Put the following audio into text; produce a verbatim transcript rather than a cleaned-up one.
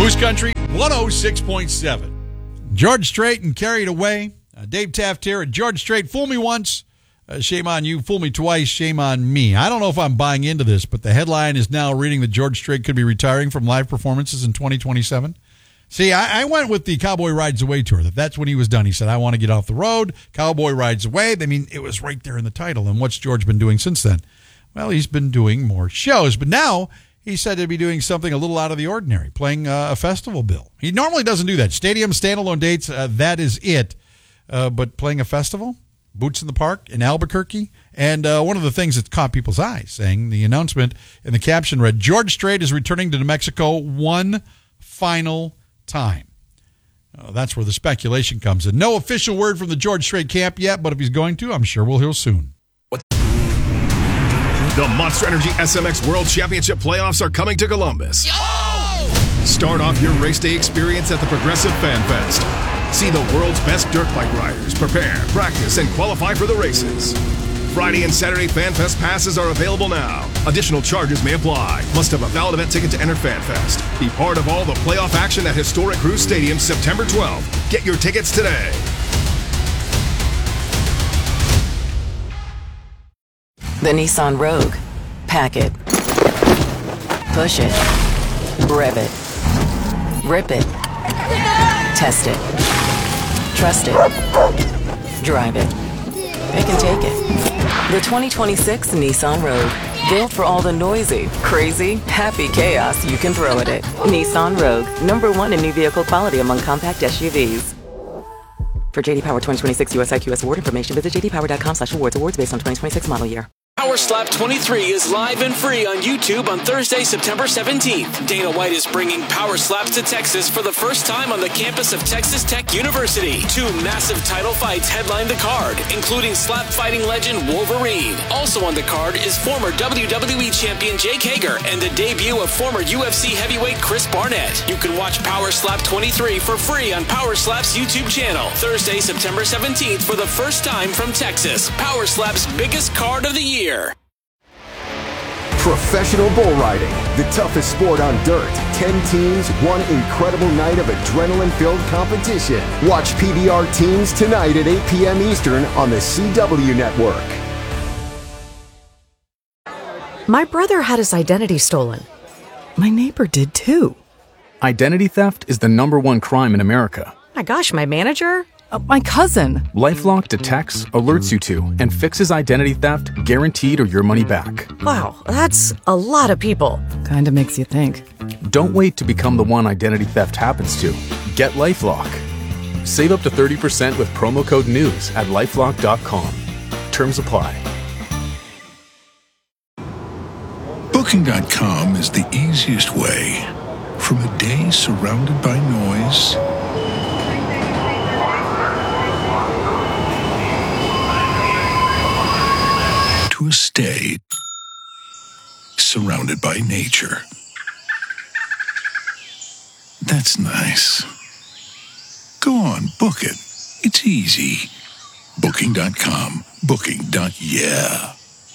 Moose Country, one oh six point seven. George Strait and Carried Away. Uh, Dave Taft here. George Strait, fool me once. Uh, shame on you. Fool me twice. Shame on me. I don't know if I'm buying into this, but the headline is now reading that George Strait could be retiring from live performances in twenty twenty-seven. See, I, I went with the Cowboy Rides Away tour. That That's when he was done. He said, I want to get off the road. Cowboy Rides Away. I mean, it was right there in the title. And what's George been doing since then? Well, he's been doing more shows. But now he said to be doing something a little out of the ordinary, playing uh, a festival bill. He normally doesn't do that. Stadium, standalone dates, uh, that is it. Uh, but playing a festival, Boots in the Park in Albuquerque. And uh, one of the things that caught people's eyes, saying the announcement in the caption read, George Strait is returning to New Mexico one final time. Uh, that's where the speculation comes in. No official word from the George Strait camp yet, but if he's going to, I'm sure we'll hear soon. The Monster Energy S M X World Championship playoffs are coming to Columbus. Yo! Start off your race day experience at the Progressive Fan Fest. See the world's best dirt bike riders prepare, practice, and qualify for the races. Friday and Saturday Fan Fest passes are available now. Additional charges may apply. Must have a valid event ticket to enter Fan Fest. Be part of all the playoff action at historic Cruz Stadium September twelfth. Get your tickets today. The Nissan Rogue. Pack it. Push it. Rev it. Rip it. Test it. Trust it. Drive it. It can take it. The twenty twenty-six Nissan Rogue. Built for all the noisy, crazy, happy chaos you can throw at it. Nissan Rogue. Number one in new vehicle quality among compact S U Vs. For J D Power twenty twenty-six U S I Q S award information, visit j d power dot com slash awards. Awards based on twenty twenty-six model year. Power Slap twenty-three is live and free on YouTube on Thursday, September seventeenth. Dana White is bringing Power Slaps to Texas for the first time on the campus of Texas Tech University. Two massive title fights headline the card, including slap fighting legend Wolverine. Also on the card is former W W E champion Jake Hager and the debut of former U F C heavyweight Chris Barnett. You can watch Power Slap twenty-three for free on Power Slap's YouTube channel. Thursday, September seventeenth for the first time from Texas. Power Slap's biggest card of the year. Professional bull riding, the toughest sport on dirt. Ten teams, one incredible night of adrenaline-filled competition. Watch P B R Teams tonight at eight p.m. Eastern on the C W Network. My brother had his identity stolen. My neighbor did too. Identity theft is the number one crime in America. My gosh, my manager? Uh, my cousin. LifeLock detects, alerts you to, and fixes identity theft guaranteed or your money back. Wow, that's a lot of people. Kinda makes you think. Don't wait to become the one identity theft happens to. Get LifeLock. Save up to thirty percent with promo code NEWS at lifelock dot com. Terms apply. Booking dot com is the easiest way from a day surrounded by noise to a stay surrounded by nature. That's nice. Go on, book it. It's easy. Booking dot com. Booking. Yeah.